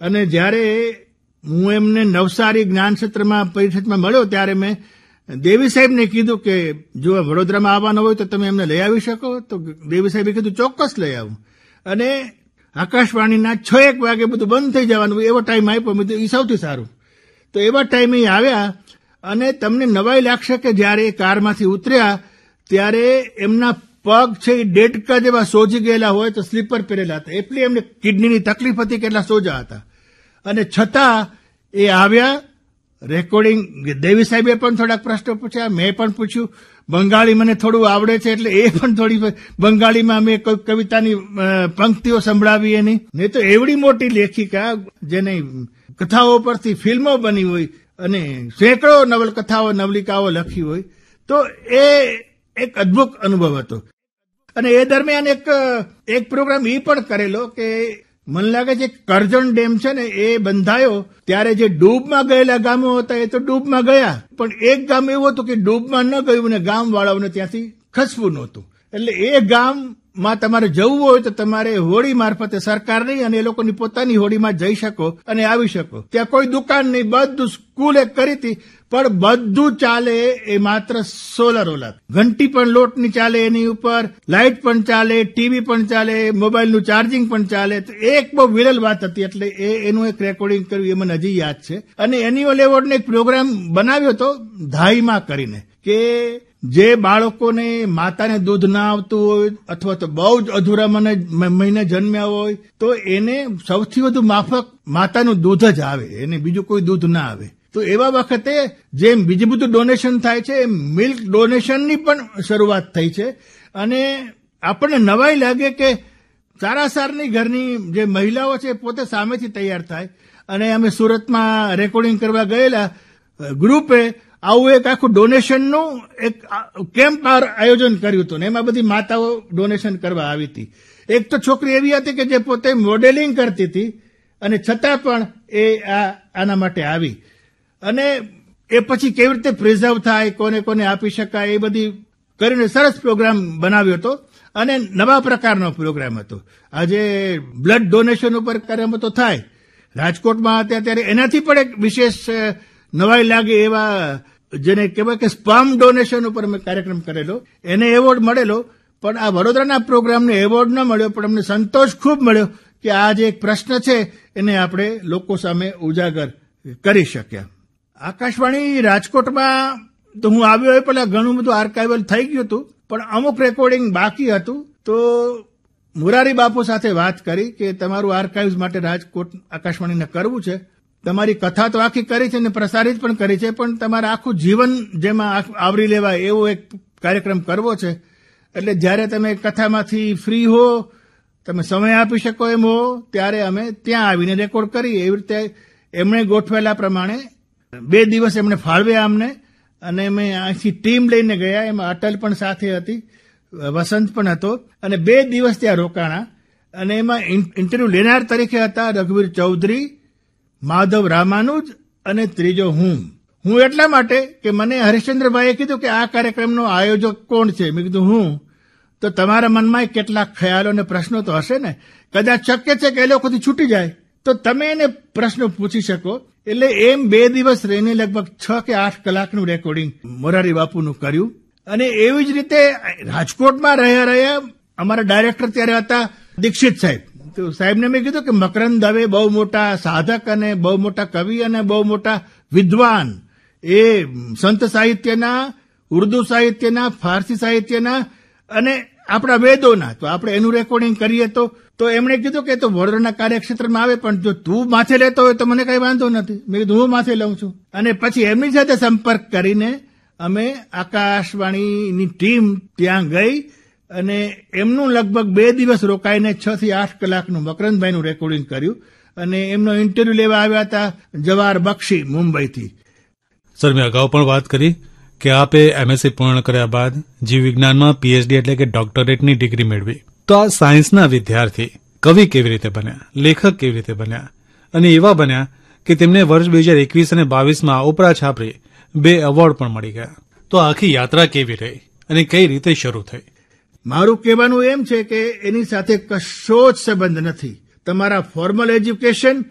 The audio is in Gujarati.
અને જ્યારે હું એમને નવસારી જ્ઞાન ક્ષેત્રમાં પરિષદમાં મળ્યો ત્યારે મેં દેવી સાહેબને કીધું કે જો વડોદરામાં આવવાનું હોય તો તમે એમને લઈ આવી શકો. તો દેવી સાહેબે કીધું ચોક્કસ લઈ આવું. અને આકાશવાણીના 6-1 વાગે બધું બંધ થઈ જવાનું એવો ટાઈમ આપ્યો. મેં એ સૌથી સારું. તો એવા ટાઈમે આવ્યા અને તમને નવાઈ લાગશે કે જ્યારે એ કારમાંથી ઉતર્યા ત્યારે એમના પગ છે એ ડેટકા જેવા સોજી ગયેલા હોય તો સ્લીપર પહેરેલા હતા. એટલી એમને કિડનીની તકલીફ હતી કે એટલા સોજા હતા. અને છતાં એ આવ્યા. રેકોર્ડિંગ દેવી સાહેબે પણ થોડાક પ્રશ્નો પૂછ્યા, મેં પણ પૂછ્યું. બંગાળી મને થોડું આવડે છે એટલે એ પણ થોડી બંગાળીમાં મેં કોઈ કવિતાની પંક્તિઓ સંભળાવી એની. નહીં તો એવડી મોટી લેખિકા જેને કથાઓ પરથી ફિલ્મો બની હોય અને સેંકડો નવલકથાઓ નવલિકાઓ લખી હોય તો એ એક અદ્ભુત અનુભવ હતો. અને એ દરમિયાન એક પ્રોગ્રામ એ પણ કરેલો કે મને લાગે છે કરજણ ડેમ છે ને એ બંધાયો ત્યારે જે ડૂબમાં ગયેલા ગામો હતા એ તો ડૂબમાં ગયા, પણ એક ગામ એવું હતું કે ડૂબમાં ન ગયું ને ગામવાળાઓને ત્યાંથી ખસવું નહોતું. એટલે એ ગામમાં તમારે જવું હોય તો તમારે હોડી મારફતે સરકાર નહીં અને એ લોકોની પોતાની હોડીમાં જઈ શકો અને આવી શકો. ત્યાં કોઈ દુકાન નહીં, બધું સ્કૂલ એક કરી હતી પણ બધું ચાલે એ માત્ર સોલર ઓલા. ઘંટી પણ લોટની ચાલે એની ઉપર, લાઇટ પણ ચાલે, ટીવી પણ ચાલે, મોબાઈલનું ચાર્જિંગ પણ ચાલે. તો એક બહુ વિરલ વાત હતી. એટલે એનું એક રેકોર્ડિંગ કર્યું એ મને હજી યાદ છે. અને એન્યુઅલ એવોર્ડનો એક પ્રોગ્રામ બનાવ્યો હતો ધાઈમાં કરીને કે જે બાળકોને માતાને દૂધ ના આવતું હોય અથવા તો બહુ જ અધૂરા મહિને જન્મ્યા હોય તો એને સૌથી વધુ માફક માતાનું દૂધ જ આવે, એને બીજું કોઈ દૂધ ના આવે. તો એવા વખતે જેમ બીજું બધું ડોનેશન થાય છે એમ મિલ્ક ડોનેશનની પણ શરૂઆત થઈ છે. અને આપણને નવાઈ લાગે કે સારાસારની ઘરની જે મહિલાઓ છે પોતે સામેથી તૈયાર થાય. અને અમે સુરતમાં રેકોર્ડિંગ કરવા ગયેલા ગ્રુપે આવું એક આખું ડોનેશનનું એક કેમ્પ આયોજન કર્યું હતું ને એમાં બધી માતાઓ ડોનેશન કરવા આવી હતી. એક તો છોકરી એવી હતી કે જે પોતે મોડેલિંગ કરતી હતી અને છતાં પણ એ આના માટે આવી. અને એ પછી કેવી રીતે પ્રિઝર્વ થાય, કોને કોને આપી શકાય એ બધી કરીને સરસ પ્રોગ્રામ બનાવ્યો હતો. અને નવા પ્રકારનો પ્રોગ્રામ હતો. આજે બ્લડ ડોનેશન ઉપર કાર્યક્રમ તો થાય રાજકોટમાં હતા ત્યારે એનાથી પણ એક વિશેષ નવાઈ લાગે એવા જેને કહેવાય કે સ્પર્મ ડોનેશન ઉપર અમે કાર્યક્રમ કરેલો, એને એવોર્ડ મળેલો. પણ આ વડોદરાના પ્રોગ્રામને એવોર્ડ ન મળ્યો, પણ અમને સંતોષ ખૂબ મળ્યો કે આ જે એક પ્રશ્ન છે એને આપણે લોકો સામે ઉજાગર કરી શક્યા. આકાશવાણી રાજકોટમાં તો હું આવ્યો એ પહેલા ઘણું બધું આર્કાઇવલ થઈ ગયું હતું, પણ અમુક રેકોર્ડિંગ બાકી હતું. તો મુરારી બાપુ સાથે વાત કરી કે તમારું આર્કાઇવ્સ માટે રાજકોટ આકાશવાણીને કરવું છે. તમારી કથા તો આખી કરી છે ને પ્રસારિત પણ કરી છે, પણ તમારે આખું જીવન જેમાં આવરી લેવાય એવો એક કાર્યક્રમ કરવો છે. એટલે જ્યારે તમે કથામાંથી ફ્રી હો, તમે સમય આપી શકો એમ હો, ત્યારે અમે ત્યાં આવીને રેકોર્ડ કરીએ. એવી રીતે એમણે ગોઠવેલા પ્રમાણે 2 દિવસ એમણે ફાળવ્યા અમને. અને અમે અહીંથી ટીમ લઈને ગયા. એમાં અટલ પણ સાથે હતી, વસંત પણ હતો. અને 2 દિવસ ત્યાં રોકાણા. અને એમાં ઇન્ટરવ્યુ લેનાર તરીકે હતા રઘુવીર ચૌધરી, માધવ રામાનુજ અને ત્રીજો હું એટલા માટે કે મને હરિશ્ચંદ્રભાઈએ કીધું કે આ કાર્યક્રમનો આયોજક કોણ છે. મેં કીધું હું. તો તમારા મનમાં કેટલાક ખ્યાલો અને પ્રશ્નો તો હશે ને, કદાચ શક્ય છે કે એ લોકોથી છૂટી જાય તો તમે એને પ્રશ્નો પૂછી શકો. એટલે એમ 2 દિવસ રહીને લગભગ 6 કે 8 કલાકનું રેકોર્ડિંગ મોરારી બાપુનું કર્યું. અને એવી જ રીતે રાજકોટમાં રહ્યા અમારા ડાયરેક્ટર ત્યારે હતા દીક્ષિત સાહેબ. તો સાહેબને મેં કીધું કે મકરંદ દવે બહુ મોટા સાધક અને બહુ મોટા કવિ અને બહુ મોટા વિદ્વાન, એ સંત સાહિત્યના, ઉર્દુ સાહિત્યના, ફારસી સાહિત્યના અને આપણા વેદોના, તો આપણે એનું રેકોર્ડિંગ કરીએ તો એમણે કીધું કે તો વડોદરાના કાર્યક્ષેત્રમાં આવે, પણ જો તું માથે લેતો હોય તો મને કઈ વાંધો નથી. મેં કીધું હું માથે લઉં છું. અને પછી એમની સાથે સંપર્ક કરીને અમે આકાશવાણીની ટીમ ત્યાં ગઈ અને એમનું લગભગ 2 દિવસ રોકાઈને 6 થી 8 કલાકનું મકરંદભાઈનું રેકોર્ડિંગ કર્યું. અને એમનો ઇન્ટરવ્યુ લેવા આવ્યા હતા જવાહર બક્ષી મુંબઈથી. સર, મેં અગાઉ પણ વાત કરી કે આપે એમએસસી પૂર્ણ કર્યા બાદ જીવ વિજ્ઞાનમાં પીએચડી એટલે કે ડોક્ટરેટની ડિગ્રી મેળવી. તો આ સાયન્સના વિદ્યાર્થી કવિ કેવી રીતે બન્યા, લેખક કેવી રીતે બન્યા, અને એવા બન્યા કે તેમને વર્ષ 2021 અને 22માં ઉપરા છાપરી 2 એવોર્ડ પણ મળી ગયા. તો આખી યાત્રા કેવી રહી અને કઈ રીતે શરૂ થઈ? મારું કહેવાનું એમ છે કે એની સાથે કશો જ સંબંધ નથી. તમારા ફોર્મલ એજ્યુકેશન